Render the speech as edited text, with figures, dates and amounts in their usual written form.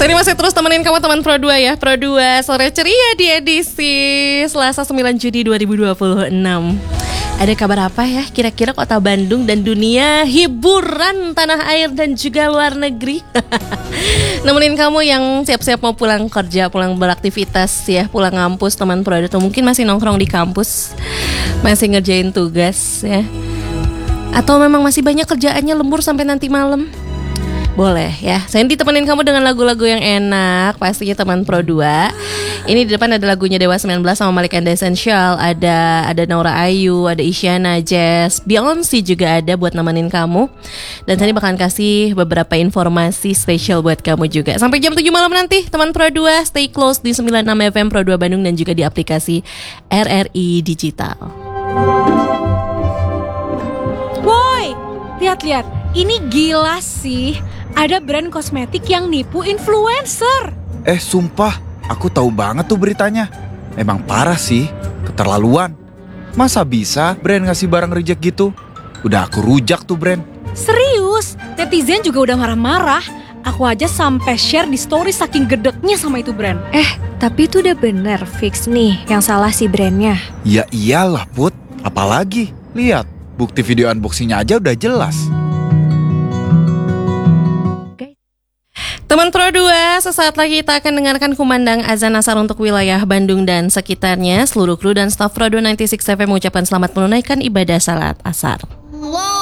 Saya ini masih terus temenin kamu teman Pro 2 ya. Pro 2 sore ceria di edisi Selasa 9 Juni 2026. Ada kabar apa ya kira-kira kota Bandung dan dunia hiburan tanah air dan juga luar negeri? Nemenin kamu yang siap-siap mau pulang kerja, pulang beraktivitas ya, pulang ngampus teman Pro 2, atau mungkin masih nongkrong di kampus, masih ngerjain tugas ya, atau memang masih banyak kerjaannya lembur sampai nanti malam. Boleh ya, saya ditemenin kamu dengan lagu-lagu yang enak, pastinya teman Pro 2. Ini di depan ada lagunya Dewa 19 sama Malik and the Essential, ada Naura Ayu, ada Isyana, Jazz, Beyonce juga ada buat nemenin kamu. Dan saya bakalan kasih beberapa informasi spesial buat kamu juga. Sampai jam 7 malam nanti teman Pro 2, stay close di 96 FM Pro 2 Bandung dan juga di aplikasi RRI Digital. Woi, lihat-lihat, ini gila sih. Ada brand kosmetik yang nipu influencer. Sumpah, aku tahu banget tuh beritanya. Emang parah sih, keterlaluan. Masa bisa brand ngasih barang reject gitu? Udah aku rujak tuh brand. Serius, netizen juga udah marah-marah. Aku aja sampai share di story saking gedeknya sama itu brand. Tapi itu udah bener fix nih yang salah si brandnya. Ya iyalah Put, apalagi? Lihat, bukti video unboxingnya aja udah jelas. Teman Pro 2, sesaat lagi kita akan dengarkan kumandang azan asar untuk wilayah Bandung dan sekitarnya. Seluruh kru dan staf Pro 2 96 FM mengucapkan selamat menunaikan ibadah salat asar.